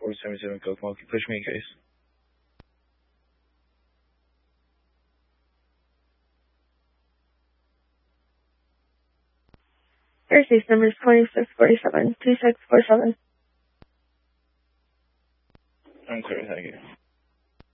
477 Kokomo. Can you push me in case? Airspace number is 2647, 2647. I'm clear, thank you.